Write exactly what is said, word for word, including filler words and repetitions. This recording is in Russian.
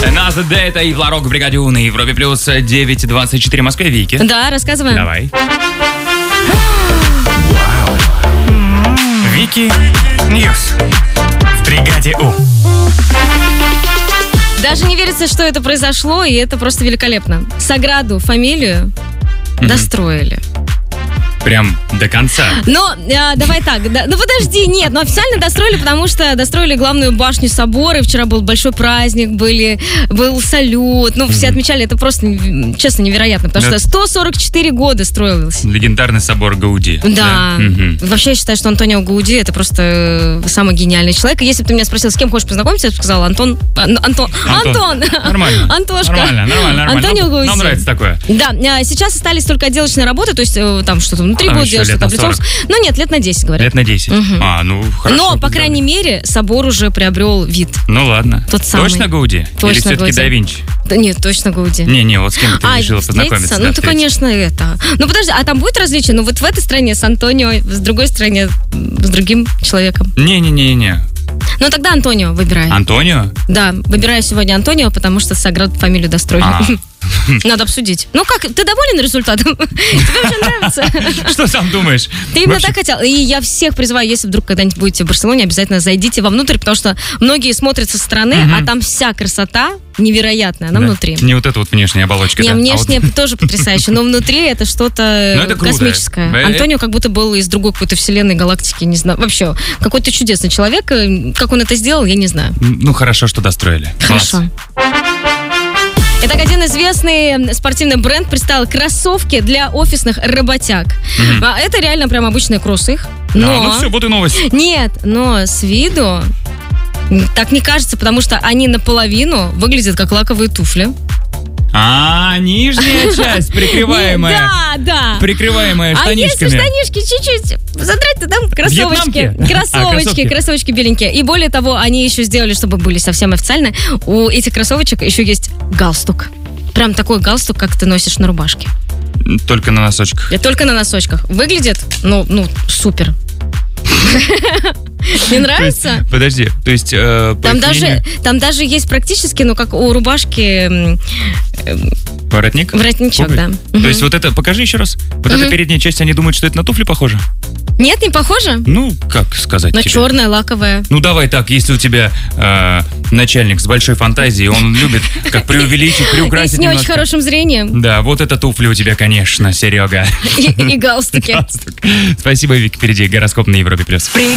Наза Дейта и Фларок в бригаде У на Европе плюс девять двадцать четыре в Москве. Вики. Да, рассказываем. Давай. Вики Ньюс в бригаде У. Даже не верится, что это произошло, и это просто великолепно. Саграду фамилию Мгм. достроили. Прям до конца. Но а, давай так, да, ну подожди, нет, ну официально достроили, потому что достроили главную башню собора, и вчера был большой праздник, были, был салют, ну все отмечали, это просто, м, честно, невероятно, потому Да. что сто сорок четыре года строился. Легендарный собор Гауди. Да, Мгм. вообще я считаю, что Антонио Гауди это просто э, самый гениальный человек. И если бы ты меня спросил, с кем хочешь познакомиться, я бы сказала Антон, Ан- Антон, Антон. Антон, Нормально. Антошка. Нормально, нормально, нормально. Антонио Нам- Гауди. Нам нравится такое. Да, а, сейчас остались только отделочные работы, то есть э, там что-то внутри А, будут еще делать, лет что-то на сорок. облицовывать. Ну нет, лет на десять, говорят. Лет на десять. Мгм. А, ну хорошо. Но, по крайней мере, собор уже приобрел вид. Ну ладно. Тот самый. Точно Гауди? Точно Или все-таки Гауди. да Винчи? Да нет, точно Гауди. Не-не, вот с кем ты А, решила встретиться? познакомиться? Ну, да, то, встретиться? конечно, это. Ну, подожди, а там будет различие? Ну, вот в этой стране с Антонио, с другой стране с другим человеком. Не-не-не-не. Ну, тогда Антонио выбирай. Антонио? Да, выбираю сегодня Антонио, потому что Саграду фамилию достроили. А. Надо обсудить. Ну как, ты доволен результатом? Тебе вообще нравится? Что сам думаешь? Ты именно Вообще- так хотел. И я всех призываю, если вдруг когда-нибудь будете в Барселоне, обязательно зайдите вовнутрь, потому что многие смотрят со стороны, Мгм. а там вся красота невероятная, она Да. внутри. Не вот эта вот внешняя оболочка, Не, да? А вот- внешне тоже потрясающе, но внутри это что-то Ну, это круто. космическое. Э, Антонио как будто был из другой какой-то вселенной, галактики, не знаю. Вообще, какой-то чудесный человек. Э, Как он это сделал, я не знаю. Ну, хорошо, что достроили. Хорошо. Итак, один известный спортивный бренд представил кроссовки для офисных работяг. Мгм. А это реально прям обычные кроссы их. Да, Но... ну все, вот и новость. Нет, но с виду так не кажется, потому что они наполовину выглядят как лаковые туфли. А, нижняя часть, прикрываемая. Да, да. Прикрываемая А если штанишками. штанишки чуть-чуть задрать, то там кроссовочки. Вьетнамки? А, Кроссовочки, кроссовки. кроссовочки беленькие. И более того, они еще сделали, чтобы были совсем официально. У этих кроссовочек еще есть галстук. Прям такой галстук, как ты носишь на рубашке. Только на носочках. И только на носочках. Выглядит, ну, ну, супер. Не нравится? Подожди, то есть... э, по Там их даже, мнению, там даже есть практически, ну, как у рубашки м, Воротник? воротничок, Пуговиц? да. То Мгм. есть вот это, покажи еще раз. Вот эта Мгм. передняя часть, они думают, что это на туфли похоже? Нет, не похоже? Ну, как сказать Но тебе? черная, лаковая. Ну, давай так, если у тебя э, начальник с большой фантазией, он любит как преувеличить, И приукрасить с не очень немножко. хорошим зрением. Да, вот это туфли у тебя, конечно, Серега. И, и галстуки. Галстук. Спасибо, Вик. Впереди гороскоп на Европе+. плюс.